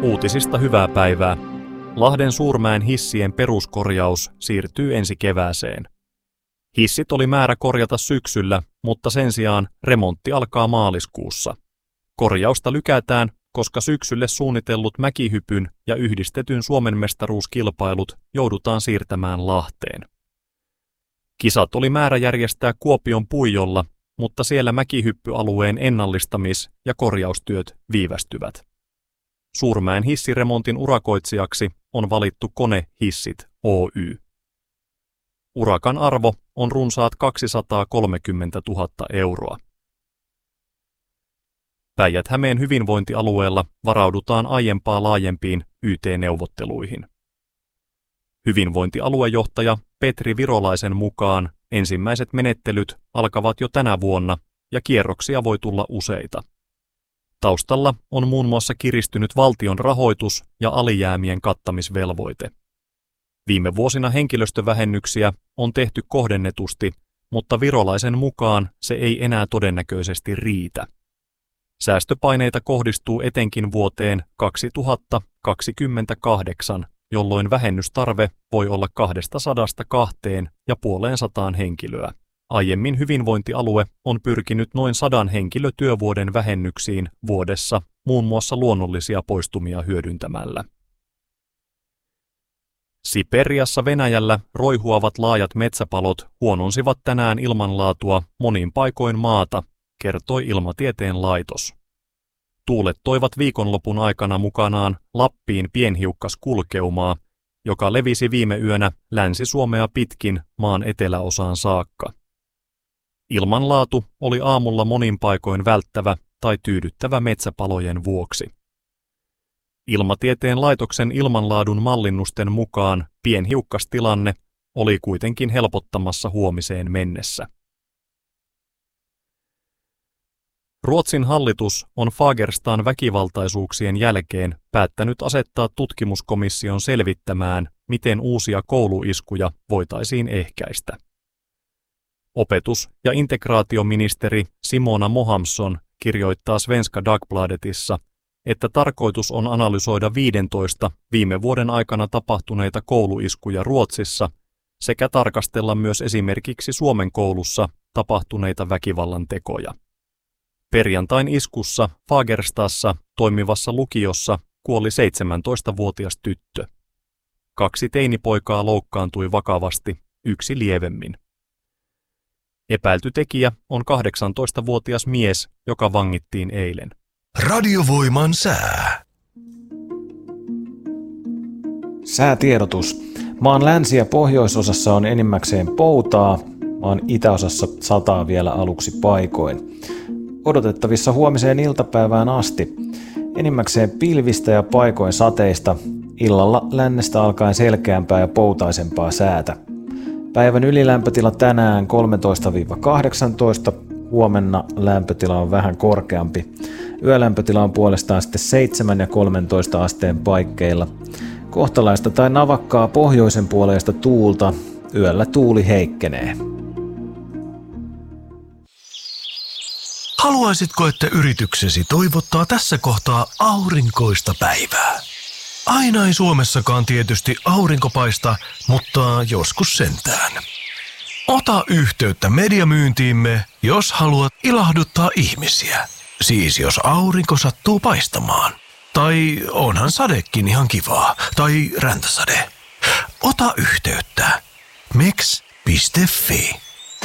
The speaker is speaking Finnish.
Uutisista hyvää päivää. Lahden Suurmäen hissien peruskorjaus siirtyy ensi kevääseen. Hissit oli määrä korjata syksyllä, mutta sen sijaan remontti alkaa maaliskuussa. Korjausta lykätään, koska syksylle suunnitellut mäkihypyn ja yhdistetyn Suomen mestaruuskilpailut joudutaan siirtämään Lahteen. Kisat oli määrä järjestää Kuopion Puijolla, mutta siellä mäkihyppyalueen ennallistamis- ja korjaustyöt viivästyvät. Suurmäen hissiremontin urakoitsijaksi on valittu Kone Hissit Oy. Urakan arvo on runsaat 230 000 euroa. Päijät-Hämeen hyvinvointialueella varaudutaan aiempaa laajempiin YT-neuvotteluihin. Hyvinvointialuejohtaja Petri Virolaisen mukaan ensimmäiset menettelyt alkavat jo tänä vuonna ja kierroksia voi tulla useita. Taustalla on muun muassa kiristynyt valtion rahoitus ja alijäämien kattamisvelvoite. Viime vuosina henkilöstövähennyksiä on tehty kohdennetusti, mutta Virolaisen mukaan se ei enää todennäköisesti riitä. Säästöpaineita kohdistuu etenkin vuoteen 2028, jolloin vähennystarve voi olla 200–250 henkilöä. Aiemmin hyvinvointialue on pyrkinyt noin 100 henkilötyövuoden vähennyksiin vuodessa, muun muassa luonnollisia poistumia hyödyntämällä. Siperiassa Venäjällä roihuavat laajat metsäpalot huononsivat tänään ilmanlaatua monin paikoin maata, kertoi Ilmatieteen laitos. Tuulet toivat viikonlopun aikana mukanaan Lappiin pienhiukkaskulkeumaa, joka levisi viime yönä Länsi-Suomea pitkin maan eteläosaan saakka. Ilmanlaatu oli aamulla monin paikoin välttävä tai tyydyttävä metsäpalojen vuoksi. Ilmatieteen laitoksen ilmanlaadun mallinnusten mukaan pienhiukkastilanne oli kuitenkin helpottamassa huomiseen mennessä. Ruotsin hallitus on Fagerstan väkivaltaisuuksien jälkeen päättänyt asettaa tutkimuskomission selvittämään, miten uusia kouluiskuja voitaisiin ehkäistä. Opetus- ja integraatioministeri Simona Mohamsson kirjoittaa Svenska Dagbladetissa, että tarkoitus on analysoida 15 viime vuoden aikana tapahtuneita kouluiskuja Ruotsissa sekä tarkastella myös esimerkiksi Suomen koulussa tapahtuneita väkivallan tekoja. Perjantain iskussa Fagerstassa toimivassa lukiossa kuoli 17-vuotias tyttö. 2 teinipoikaa loukkaantui vakavasti, 1 lievemmin. Epäilty tekijä on 18-vuotias mies, joka vangittiin eilen. Radiovoiman sää. Säätiedotus. Maan länsi- ja pohjoisosassa on enimmäkseen poutaa, maan itäosassa sataa vielä aluksi paikoin. Odotettavissa huomiseen iltapäivään asti. Enimmäkseen pilvistä ja paikoin sateista, illalla lännestä alkaen selkeämpää ja poutaisempaa säätä. Päivän ylilämpötila tänään 13–18, huomenna lämpötila on vähän korkeampi. Yölämpötila on puolestaan sitten 7 ja 13 asteen paikkeilla. Kohtalaista tai navakkaa pohjoisen puoleista tuulta, yöllä tuuli heikkenee. Haluaisitko, että yrityksesi toivottaa tässä kohtaa aurinkoista päivää? Aina ei Suomessakaan tietysti aurinko paista, mutta joskus sentään. Ota yhteyttä mediamyyntiimme, jos haluat ilahduttaa ihmisiä. Siis jos aurinko sattuu paistamaan. Tai onhan sadekin ihan kivaa. Tai räntäsade. Ota yhteyttä. meks.fi